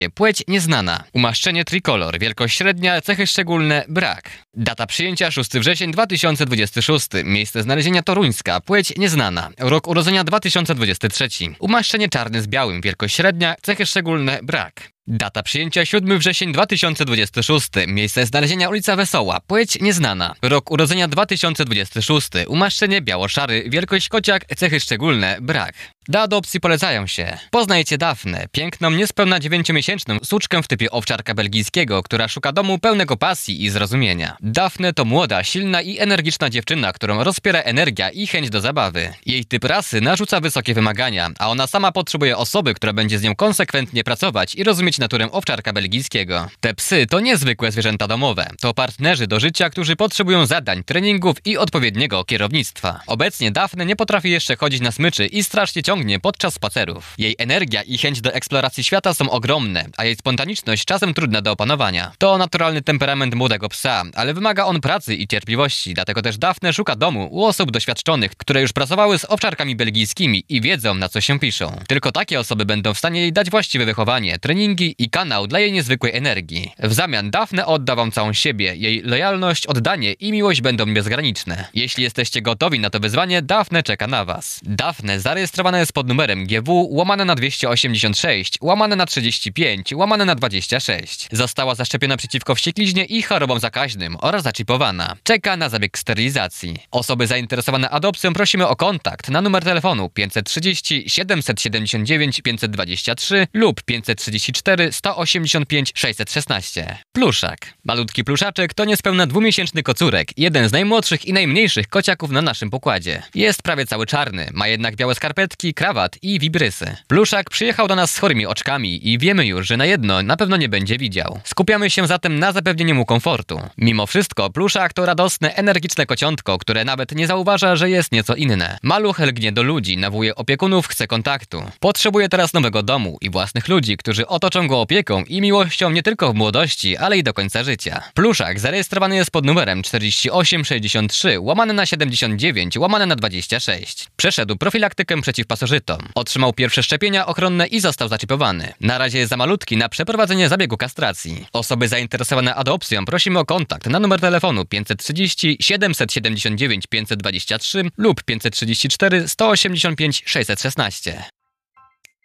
Płeć nieznana. Umaszczenie trikolor. Wielkość średnia. Cechy szczególne. Brak. Data przyjęcia 6 wrzesień 2026. Miejsce znalezienia Toruńska. Płeć nieznana. Rok urodzenia 2023. Umaszczenie czarny z białym. Wielkość średnia. Cechy szczególne. Brak. Data przyjęcia 7 wrzesień 2026. Miejsce znalezienia ulica Wesoła. Płeć nieznana. Rok urodzenia 2026. Umaszczenie biało-szary. Wielkość kociak. Cechy szczególne. Brak. Do adopcji polecają się: poznajcie Dafnę, piękną, niespełna 9-miesięczną suczkę w typie owczarka belgijskiego, która szuka domu pełnego pasji i zrozumienia. Dafne to młoda, silna i energiczna dziewczyna, którą rozpiera energia i chęć do zabawy. Jej typ rasy narzuca wysokie wymagania, a ona sama potrzebuje osoby, która będzie z nią konsekwentnie pracować i rozumieć naturę owczarka belgijskiego. Te psy to niezwykłe zwierzęta domowe. To partnerzy do życia, którzy potrzebują zadań, treningów i odpowiedniego kierownictwa. Obecnie Dafne nie potrafi jeszcze chodzić na smyczy i strasznie ciągnie podczas spacerów. Jej energia i chęć do eksploracji świata są ogromne, a jej spontaniczność czasem trudna do opanowania. To naturalny temperament młodego psa, ale wymaga on pracy i cierpliwości, dlatego też Dafne szuka domu u osób doświadczonych, które już pracowały z owczarkami belgijskimi i wiedzą, na co się piszą. Tylko takie osoby będą w stanie jej dać właściwe wychowanie, treningi i kanał dla jej niezwykłej energii. W zamian Dafne odda wam całą siebie, jej lojalność, oddanie i miłość będą bezgraniczne. Jeśli jesteście gotowi na to wyzwanie, Dafne czeka na was. Dafne zarejestrowane jest pod numerem GW/286/35/26. Została zaszczepiona przeciwko wściekliźnie i chorobom zakaźnym oraz zaczipowana. Czeka na zabieg sterylizacji. Osoby zainteresowane adopcją prosimy o kontakt na numer telefonu 530 779 523 lub 534 185 616. Pluszak. Malutki pluszaczek to niespełna 2-miesięczny kocurek, jeden z najmłodszych i najmniejszych kociaków na naszym pokładzie. Jest prawie cały czarny, ma jednak białe skarpetki, krawat i wibrysy. Pluszak przyjechał do nas z chorymi oczkami i wiemy już, że na jedno na pewno nie będzie widział. Skupiamy się zatem na zapewnieniu mu komfortu. Mimo wszystko Pluszak to radosne, energiczne kociątko, które nawet nie zauważa, że jest nieco inne. Maluch lgnie do ludzi, nawołuje opiekunów, chce kontaktu. Potrzebuje teraz nowego domu i własnych ludzi, którzy otoczą go opieką i miłością nie tylko w młodości, ale i do końca życia. Pluszak zarejestrowany jest pod numerem 4863/79/26. Przeszedł profilaktykę przeciw pasożytom. Otrzymał pierwsze szczepienia ochronne i został zaczipowany. Na razie jest za malutki na przeprowadzenie zabiegu kastracji. Osoby zainteresowane adopcją prosimy o kontakt na numer telefonu 530 779 523 lub 534 185 616.